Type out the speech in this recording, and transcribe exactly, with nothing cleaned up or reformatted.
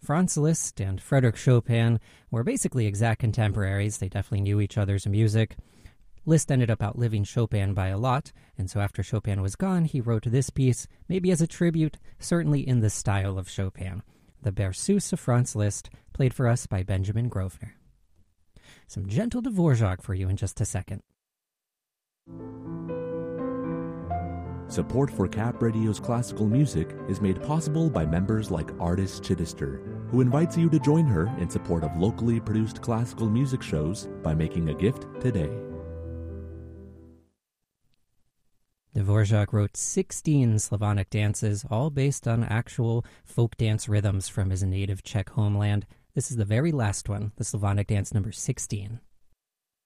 Franz Liszt and Frédéric Chopin were basically exact contemporaries. They definitely knew each other's music. Liszt ended up outliving Chopin by a lot, and so after Chopin was gone, he wrote this piece, maybe as a tribute, certainly in the style of Chopin. The Berceuse of Franz Liszt, played for us by Benjamin Grosvenor. Some gentle Dvorak for you in just a second. Support for Cap Radio's classical music is made possible by members like Artist Chittister, who invites you to join her in support of locally produced classical music shows by making a gift today. Dvorak wrote sixteen Slavonic dances, all based on actual folk dance rhythms from his native Czech homeland. This is the very last one, the Slavonic dance number sixteen.